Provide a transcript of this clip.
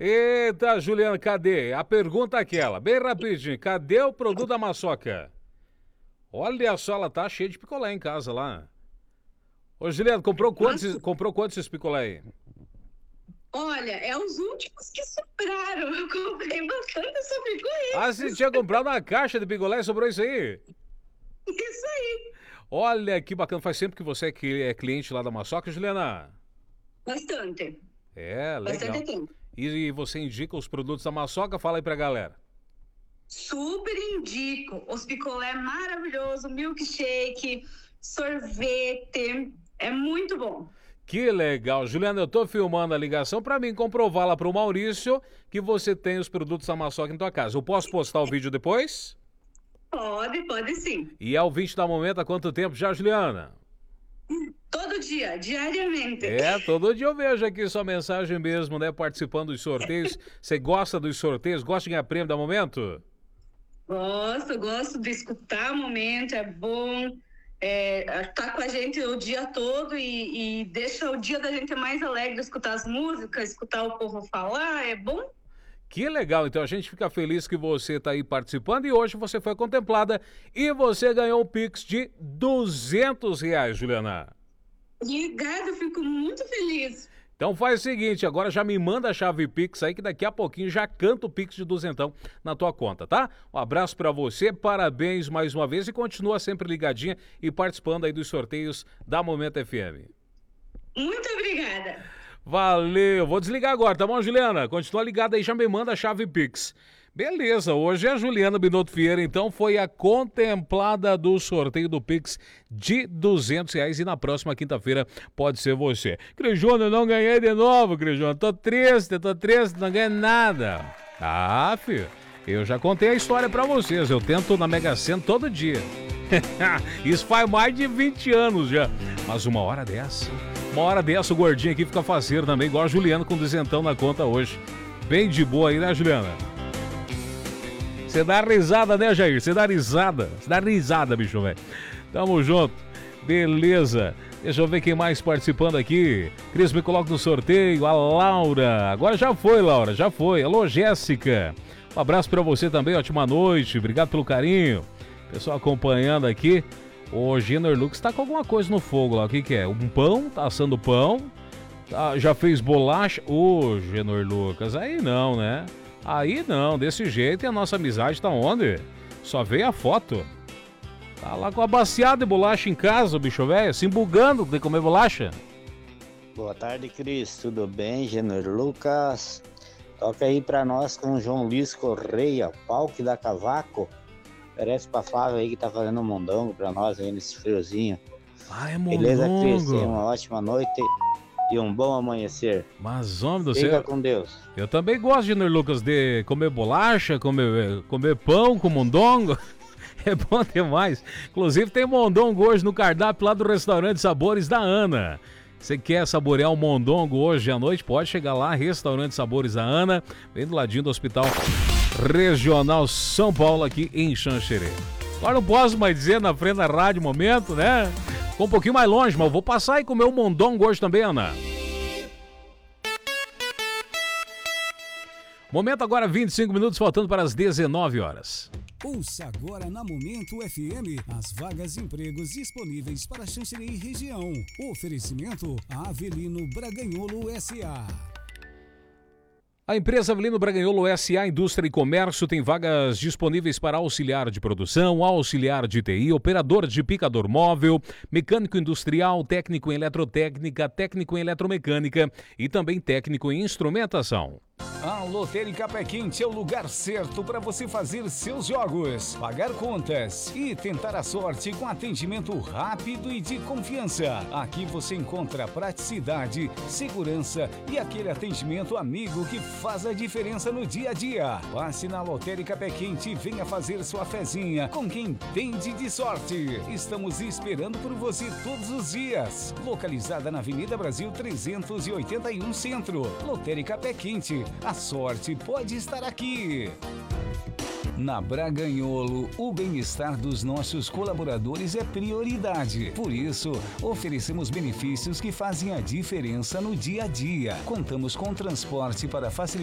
Eita, Juliana, cadê? A pergunta é aquela, bem rapidinho. Cadê o produto da Maçoca? Olha só, ela tá cheia de picolé em casa lá. Ô, Juliana, comprou quantos esses picolé aí? Olha, é os últimos que sobraram. Eu comprei bastante sobre Ah, esses. você tinha comprado uma caixa de picolé e sobrou isso aí? Isso aí. Olha que bacana. Faz tempo que você é cliente lá da Maçoca, Juliana? Bastante. É, legal. Bastante tempo. E você indica os produtos da Maçoca? Fala aí pra galera. Super indico. Os picolé maravilhoso, milkshake, sorvete. É muito bom. Que legal. Juliana, eu tô filmando a ligação pra mim comprovar lá pro Maurício que você tem os produtos da Maçoca em tua casa. Eu posso postar o vídeo depois? Pode sim. E é o 20 da Momento há quanto tempo já, Juliana? Todo dia, diariamente. É, todo dia eu vejo aqui sua mensagem mesmo, né? Participando dos sorteios. Você gosta dos sorteios? Gosta de ganhar prêmio da Momento? Gosto de escutar o momento, é bom. Tá com a gente o dia todo e deixa o dia da gente mais alegre, escutar as músicas, escutar o povo falar, é bom. Que legal, então a gente fica feliz que você está aí participando e hoje você foi contemplada e você ganhou um Pix de R$ 200, Juliana. Obrigada, eu fico muito feliz. Então faz o seguinte, agora já me manda a chave Pix aí que daqui a pouquinho já canta o Pix de duzentão na tua conta, tá? Um abraço pra você, parabéns mais uma vez e continua sempre ligadinha e participando aí dos sorteios da Momento FM. Muito obrigada. Valeu, vou desligar agora, tá bom, Juliana? Continua ligada aí, já me manda a chave Pix. Beleza, hoje a Juliana Binotto Vieira, então, foi a contemplada do sorteio do Pix de R$ 200 e na próxima quinta-feira pode ser você. Crijona, eu não ganhei de novo, Crijona, tô triste, não ganhei nada. Ah, filho, eu já contei a história pra vocês, eu tento na Mega Sena todo dia. Isso faz mais de 20 anos já, mas uma hora dessa o gordinho aqui fica faceiro também, igual a Juliana com duzentão na conta hoje. Bem de boa aí, né, Juliana? Você dá risada, né, Jair? Você dá risada, bicho, velho. Tamo junto. Beleza. Deixa eu ver quem mais participando aqui. Cris, me coloca no sorteio. A Laura. Agora já foi, Laura, já foi. Alô, Jéssica. Um abraço pra você também, ótima noite. Obrigado pelo carinho. Pessoal acompanhando aqui. O Genor Lucas tá com alguma coisa no fogo lá. O que é? Um pão? Tá assando pão? Tá, já fez bolacha? Ô, Genor Lucas, aí não, né? Aí não, desse jeito e a nossa amizade tá onde? Só veio a foto. Tá lá com a baciada de bolacha em casa, o bicho velho, se embugando de comer bolacha. Boa tarde, Cris. Tudo bem, Genor Lucas? Toca aí pra nós com o João Luiz Correia, pau que dá cavaco. Parece pra Flávia aí que tá fazendo um mondongo pra nós aí nesse friozinho. Ah, é mondongo. Beleza, Cris? Tenha uma ótima noite e um bom amanhecer. Mas, homem do céu. Fica com Deus. Eu também gosto, Genor Lucas, de comer bolacha, comer pão com mondongo. É bom demais. Inclusive tem mondongo hoje no cardápio lá do restaurante Sabores da Ana. Você quer saborear um mondongo hoje à noite? Pode chegar lá, Restaurante Sabores da Ana, bem do ladinho do Hospital Regional São Paulo, aqui em Xanxerê. Agora não posso mais dizer na frente da rádio momento, né? Ficou um pouquinho mais longe, mas eu vou passar e comer um mondongo hoje também, Ana. Momento agora, 25 minutos, faltando para as 19 horas. Ouça agora na Momento FM as vagas de empregos disponíveis para Xanxerê e região. Oferecimento Avelino Braganholo S.A. A empresa Avelino Braganholo S.A. Indústria e Comércio tem vagas disponíveis para auxiliar de produção, auxiliar de TI, operador de picador móvel, mecânico industrial, técnico em eletrotécnica, técnico em eletromecânica e também técnico em instrumentação. A Lotérica Pé Quente é o lugar certo para você fazer seus jogos, pagar contas e tentar a sorte com atendimento rápido e de confiança. Aqui você encontra praticidade, segurança e aquele atendimento amigo que faz a diferença no dia a dia. Passe na Lotérica Pé Quente e venha fazer sua fezinha com quem entende de sorte. Estamos esperando por você todos os dias. Localizada na Avenida Brasil 381 Centro. Lotérica Pé Quente. A sorte pode estar aqui. Na Braganholo, o bem-estar dos nossos colaboradores é prioridade. Por isso, oferecemos benefícios que fazem a diferença no dia a dia. Contamos com transporte para facilitar